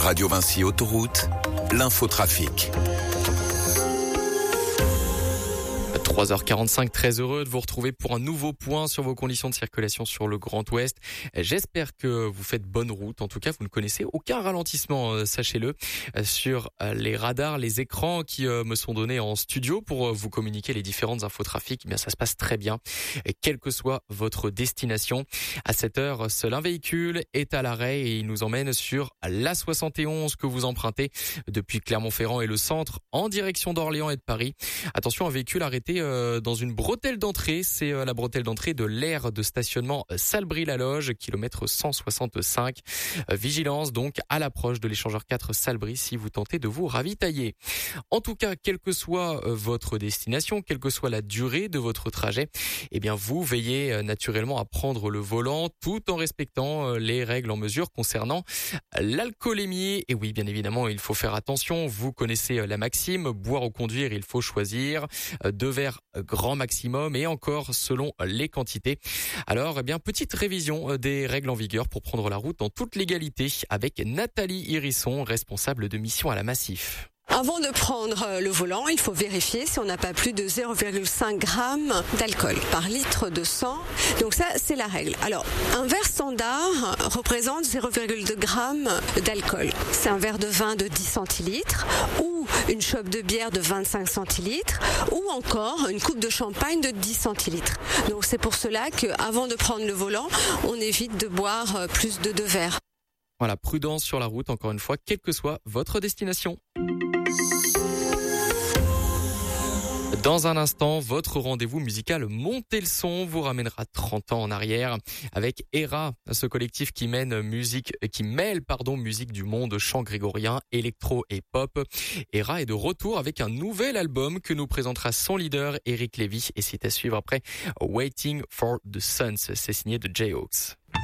Radio Vinci Autoroute, l'infotrafic. 3h45, très heureux de vous retrouver pour un nouveau point sur vos conditions de circulation sur le Grand Ouest. J'espère que vous faites bonne route. En tout cas, vous ne connaissez aucun ralentissement, sachez-le, sur les radars, les écrans qui me sont donnés en studio pour vous communiquer les différentes infos trafic. Eh bien, ça se passe très bien, quelle que soit votre destination. À cette heure, seul un véhicule est à l'arrêt et il nous emmène sur l'A71 que vous empruntez depuis Clermont-Ferrand et le centre en direction d'Orléans et de Paris. Attention, un véhicule arrêté dans une bretelle d'entrée, c'est la bretelle d'entrée de l'aire de stationnement Salbris-la-Loge, kilomètre 165. Vigilance donc à l'approche de l'échangeur 4 Salbris si vous tentez de vous ravitailler. En tout cas, quelle que soit votre destination, quelle que soit la durée de votre trajet, eh bien vous veillez naturellement à prendre le volant tout en respectant les règles en mesure concernant l'alcoolémie. Et oui, bien évidemment, il faut faire attention. Vous connaissez la maxime, boire ou conduire, il faut choisir 2 verres grand maximum et encore selon les quantités. Alors, eh bien, petite révision des règles en vigueur pour prendre la route en toute légalité avec Nathalie Hérisson, responsable de mission à la Massif. Avant de prendre le volant, il faut vérifier si on n'a pas plus de 0,5 g d'alcool par litre de sang. Donc ça, c'est la règle. Alors, un verre standard représente 0,2 g d'alcool. C'est un verre de vin de 10 centilitres ou une chope de bière de 25 centilitres ou encore une coupe de champagne de 10 centilitres. Donc c'est pour cela qu'avant de prendre le volant, on évite de boire plus de 2 verres. Voilà, prudence sur la route, encore une fois, quelle que soit votre destination. Dans un instant, votre rendez-vous musical Montez le son vous ramènera 30 ans en arrière avec Era, ce collectif qui mêle musique du monde, chant grégorien, électro et pop. Era est de retour avec un nouvel album que nous présentera son leader Eric Lévy et c'est à suivre après Waiting for the Suns, c'est signé de Jayhawks.